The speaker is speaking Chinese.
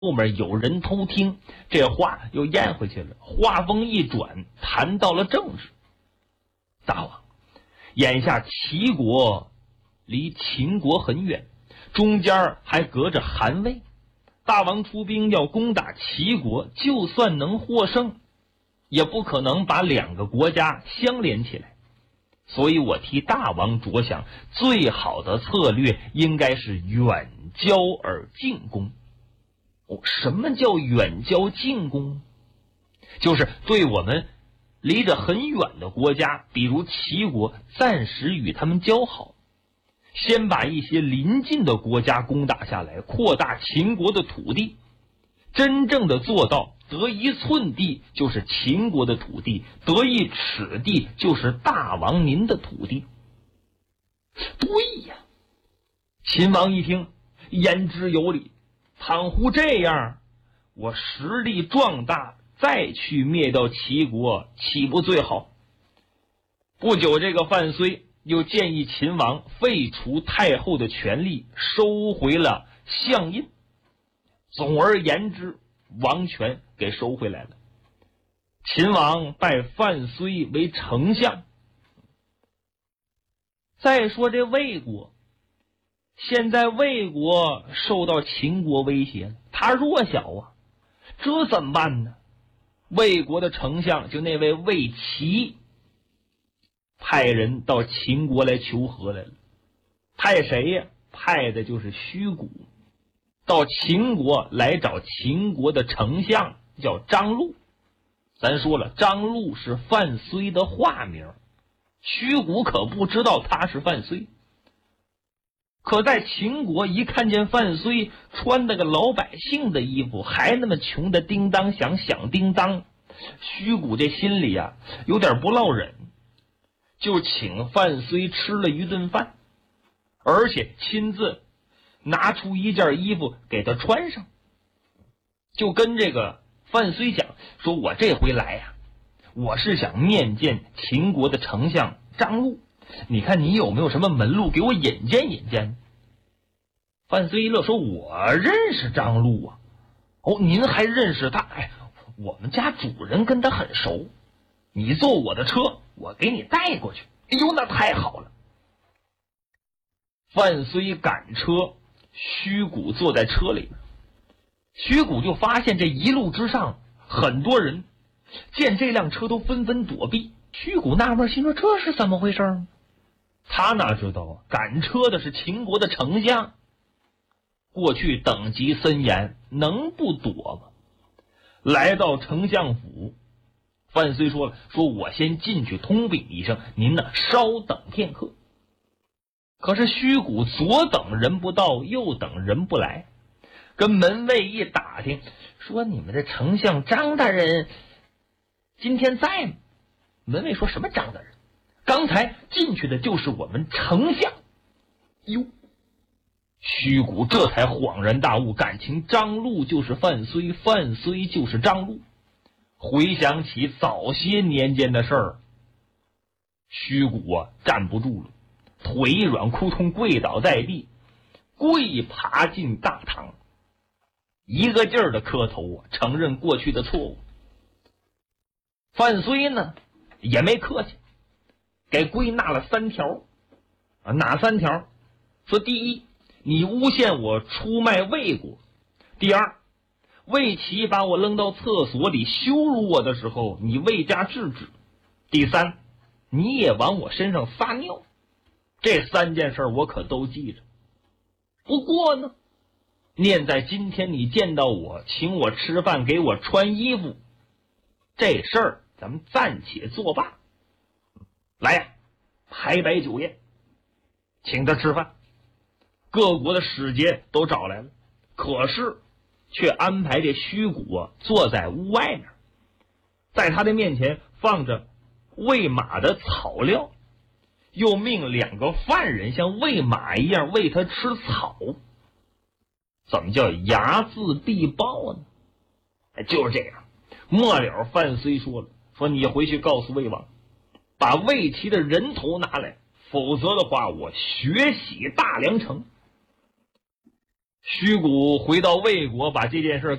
后面有人偷听，这话又咽回去了。话锋一转，谈到了政治。大王，眼下齐国离秦国很远，中间还隔着韩魏。大王出兵要攻打齐国，就算能获胜，也不可能把两个国家相连起来。所以我替大王着想，最好的策略应该是远交而近攻。什么叫远交近攻？就是对我们离着很远的国家，比如齐国，暂时与他们交好，先把一些邻近的国家攻打下来，扩大秦国的土地，真正的做到得一寸地就是秦国的土地，得一尺地就是大王您的土地。对呀，秦王一听，言之有理，倘乎这样，我实力壮大，再去灭掉齐国，岂不最好？不久，这个范睢又建议秦王废除太后的权力，收回了相印。总而言之，王权给收回来了。秦王拜范睢为丞相。再说这魏国，现在魏国受到秦国威胁了，他弱小啊，这怎么办呢？魏国的丞相就那位魏齐派人到秦国来求和来了。派谁呀？派的就是虚谷，到秦国来找秦国的丞相，叫张禄。咱说了，张禄是范睢的化名，虚谷可不知道他是范睢。可在秦国一看见范睢穿那个老百姓的衣服，还那么穷的叮当响响叮当，虚谷这心里啊有点不落忍，就请范睢吃了一顿饭，而且亲自拿出一件衣服给他穿上，就跟这个范睢讲说，我这回来呀，我是想面见秦国的丞相张禄，你看你有没有什么门路给我引荐引荐？范睢一乐说，我认识张禄啊。哦，您还认识他？哎，我们家主人跟他很熟，你坐我的车，我给你带过去。哎呦，那太好了。范睢赶车，虚谷坐在车里面，虚谷就发现这一路之上很多人见这辆车都纷纷躲避。虚谷纳闷，心说这是怎么回事呢？他哪知道啊，赶车的是秦国的丞相，过去等级森严，能不躲吗？来到丞相府，范睢说了，说我先进去通禀一声，您呢稍等片刻。可是虚谷左等人不到，右等人不来，跟门卫一打听，说你们的丞相张大人今天在吗？门卫说，什么张大人？刚才进去的就是我们丞相。哟，虚谷这才恍然大悟，感情张禄就是范睢，范睢就是张禄。回想起早些年间的事儿，虚谷啊站不住了，腿一软，扑通跪倒在地，跪爬进大堂，一个劲儿的磕头啊，承认过去的错误。范睢呢也没客气，给归纳了3条啊，哪3条？说第一，你诬陷我出卖魏国；第二，魏齐把我扔到厕所里羞辱我的时候，你未加制止；第三，你也往我身上撒尿。这3件事我可都记着。不过呢，念在今天你见到我，请我吃饭，给我穿衣服，这事儿咱们暂且作罢。来呀，排摆酒宴，请他吃饭。各国的使节都找来了，可是却安排这虚谷啊坐在屋外面，在他的面前放着喂马的草料，又命2个犯人像喂马一样喂他吃草。怎么叫睚眦必报呢？就是这样。末了范睢说了，说你回去告诉魏王，把魏齐的人头拿来，否则的话我血洗大梁城。 徐谷回到魏国，把这件事